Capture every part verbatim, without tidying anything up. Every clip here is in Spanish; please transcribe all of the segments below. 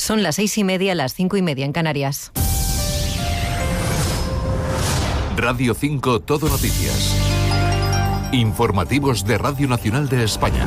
Son las seis y media, las cinco y media en Canarias. Radio cinco Todo Noticias. Informativos de Radio Nacional de España.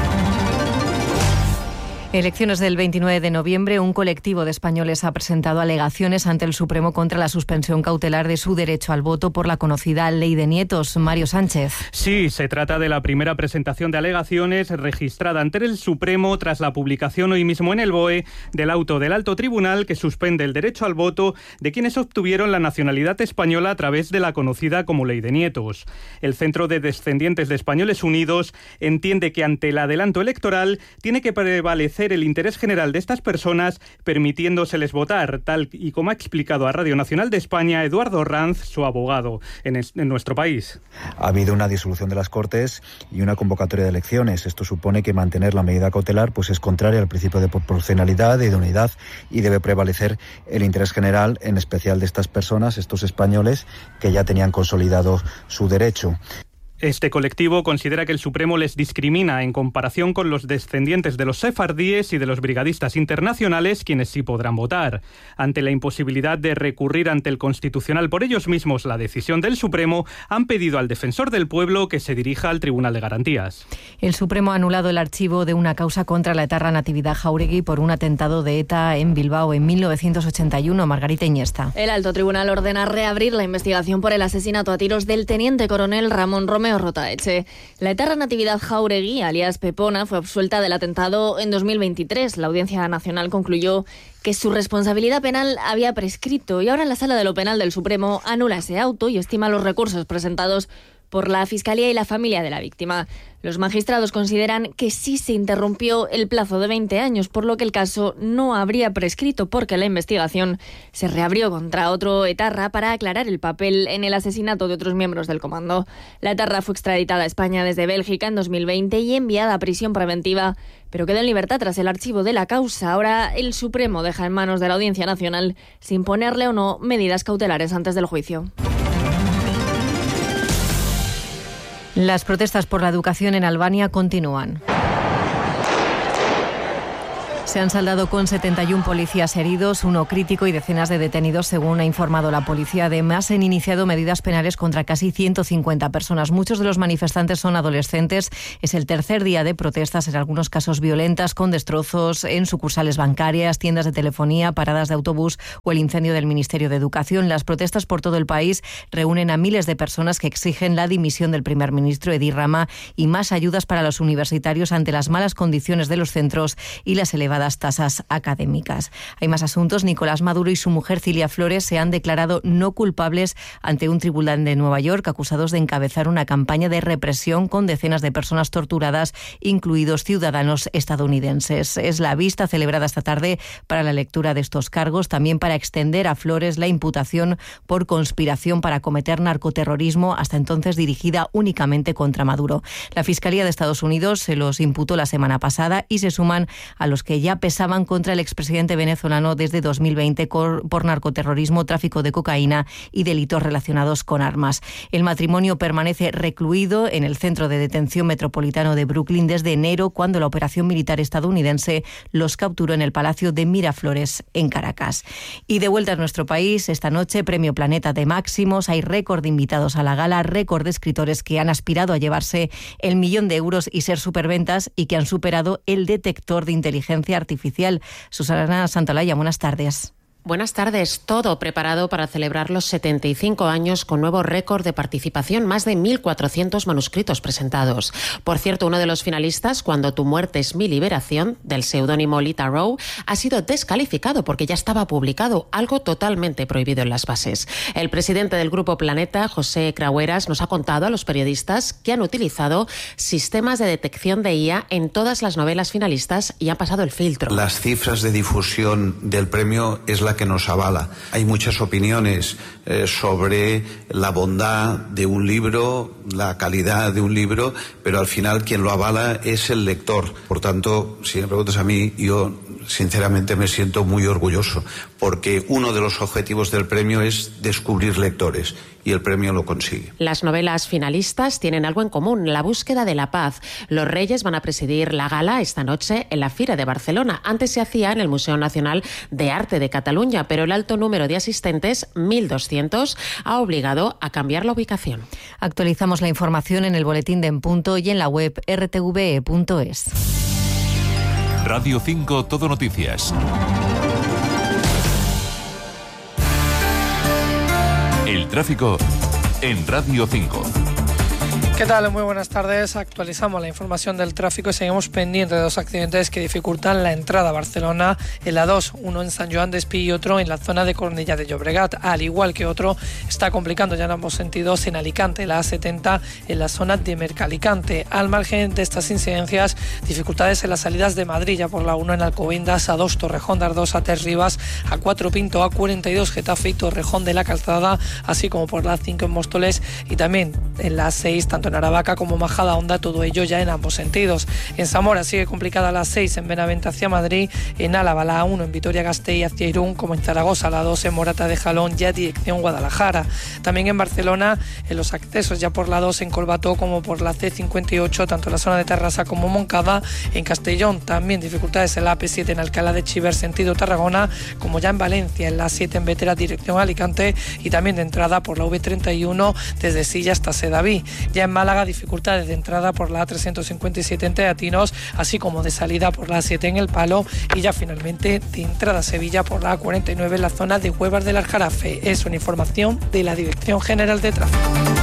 Elecciones del veintinueve de noviembre, un colectivo de españoles ha presentado alegaciones ante el Supremo contra la suspensión cautelar de su derecho al voto por la conocida Ley de Nietos. Mario Sánchez. Sí, se trata de la primera presentación de alegaciones registrada ante el Supremo tras la publicación hoy mismo en el B O E del auto del Alto Tribunal que suspende el derecho al voto de quienes obtuvieron la nacionalidad española a través de la conocida como Ley de Nietos. El Centro de Descendientes de Españoles Unidos entiende que ante el adelanto electoral tiene que prevalecer el interés general de estas personas, permitiéndoseles votar, tal y como ha explicado a Radio Nacional de España Eduardo Ranz, su abogado en, es, en nuestro país. Ha habido una disolución de las Cortes y una convocatoria de elecciones. Esto supone que mantener la medida cautelar pues es contraria al principio de proporcionalidad, de idoneidad, y debe prevalecer el interés general, en especial de estas personas, estos españoles que ya tenían consolidado su derecho. Este colectivo considera que el Supremo les discrimina en comparación con los descendientes de los sefardíes y de los brigadistas internacionales, quienes sí podrán votar. Ante la imposibilidad de recurrir ante el Constitucional por ellos mismos la decisión del Supremo, han pedido al defensor del pueblo que se dirija al Tribunal de Garantías. El Supremo ha anulado el archivo de una causa contra la etarra Natividad Jáuregui por un atentado de ETA en Bilbao en mil novecientos ochenta y uno. Margarita Iniesta. El Alto Tribunal ordena reabrir la investigación por el asesinato a tiros del teniente coronel Ramón Romeo Rotaeche. La etarra Natividad Jáuregui, alias Pepona, fue absuelta del atentado en dos mil veintitrés. La Audiencia Nacional concluyó que su responsabilidad penal había prescrito y ahora la Sala de lo Penal del Supremo anula ese auto y estima los recursos presentados por la Fiscalía y la familia de la víctima. Los magistrados consideran que sí se interrumpió el plazo de veinte años, por lo que el caso no habría prescrito porque la investigación se reabrió contra otro etarra para aclarar el papel en el asesinato de otros miembros del comando. La etarra fue extraditada a España desde Bélgica en dos mil veinte y enviada a prisión preventiva, pero quedó en libertad tras el archivo de la causa. Ahora el Supremo deja en manos de la Audiencia Nacional si imponerle o no medidas cautelares antes del juicio. Las protestas por la educación en Albania continúan. Se han saldado con setenta y uno policías heridos, uno crítico y decenas de detenidos, según ha informado la policía. Además, han iniciado medidas penales contra casi ciento cincuenta personas. Muchos de los manifestantes son adolescentes. Es el tercer día de protestas, en algunos casos violentas, con destrozos en sucursales bancarias, tiendas de telefonía, paradas de autobús o el incendio del Ministerio de Educación. Las protestas por todo el país reúnen a miles de personas que exigen la dimisión del primer ministro Edi Rama y más ayudas para los universitarios ante las malas condiciones de los centros y las elevadas tasas académicas. Hay más asuntos. Nicolás Maduro y su mujer Cilia Flores se han declarado no culpables ante un tribunal de Nueva York, acusados de encabezar una campaña de represión con decenas de personas torturadas, incluidos ciudadanos estadounidenses. Es la vista celebrada esta tarde para la lectura de estos cargos, también para extender a Flores la imputación por conspiración para cometer narcoterrorismo, hasta entonces dirigida únicamente contra Maduro. La Fiscalía de Estados Unidos se los imputó la semana pasada y se suman a los que ya pesaban contra el expresidente venezolano desde dos mil veinte por narcoterrorismo, tráfico de cocaína y delitos relacionados con armas. El matrimonio permanece recluido en el centro de detención metropolitano de Brooklyn desde enero, cuando la operación militar estadounidense los capturó en el Palacio de Miraflores, en Caracas. Y de vuelta a nuestro país, esta noche, Premio Planeta de Máximos. Hay récord de invitados a la gala, récord de escritores que han aspirado a llevarse el millón de euros y ser superventas y que han superado el detector de inteligencia artificial. Susana Santolaya, buenas tardes. Buenas tardes. Todo preparado para celebrar los setenta y cinco años con nuevo récord de participación, más de mil cuatrocientos manuscritos presentados. Por cierto, uno de los finalistas, Cuando tu muerte es mi liberación, del seudónimo Lita Rowe, ha sido descalificado porque ya estaba publicado, algo totalmente prohibido en las bases. El presidente del Grupo Planeta, José Craueras, nos ha contado a los periodistas que han utilizado sistemas de detección de I A en todas las novelas finalistas y han pasado el filtro. Las cifras de difusión del premio es la que nos avala. Hay muchas opiniones eh, sobre la bondad de un libro, la calidad de un libro, pero al final quien lo avala es el lector. Por tanto, si me preguntas a mí, yo sinceramente me siento muy orgulloso, porque uno de los objetivos del premio es descubrir lectores, y el premio lo consigue. Las novelas finalistas tienen algo en común, la búsqueda de la paz. Los Reyes van a presidir la gala esta noche en la Fira de Barcelona. Antes se hacía en el Museo Nacional de Arte de Cataluña, pero el alto número de asistentes, mil doscientos, ha obligado a cambiar la ubicación. Actualizamos la información en el boletín de En Punto y en la web r t v e punto es. Radio cinco Todo Noticias. El tráfico en Radio cinco. ¿Qué tal? Muy buenas tardes. Actualizamos la información del tráfico y seguimos pendientes de dos accidentes que dificultan la entrada a Barcelona en la dos, uno en San Joan d'Espí y otro en la zona de Cornellà de Llobregat, al igual que otro está complicando ya en ambos sentidos en Alicante, la A setenta en la zona de Mercalicante. Al margen de estas incidencias, dificultades en las salidas de Madrid, ya por la uno en Alcobendas, A dos Torrejón de Ardoz, A tres Rivas, A cuatro Pinto, A cuarenta y dos Getafe y Torrejón de la Calzada, así como por la A cinco en Móstoles y también en la A seis, tanto en Aravaca como Majada Honda, todo ello ya en ambos sentidos. En Zamora sigue complicada la A seis en Benavente hacia Madrid, en Álava la A uno en Vitoria-Gasteiz hacia Irún, como en Zaragoza la dos en Morata de Jalón ya dirección Guadalajara. También en Barcelona en los accesos ya por la dos en Colbató como por la C cincuenta y ocho, tanto en la zona de Terrassa como Moncada. En Castellón también dificultades en la A P siete en Alcalá de Chiver sentido Tarragona, como ya en Valencia en la A siete en Vetera dirección Alicante y también de entrada por la V treinta y uno desde Silla hasta Sedaví. Ya en Málaga dificultades de entrada por la A trescientos cincuenta y siete en Teatinos, así como de salida por la A siete en El Palo y ya finalmente de entrada a Sevilla por la A cuarenta y nueve en la zona de Huevas del Aljarafe. Es una información de la Dirección General de Tráfico.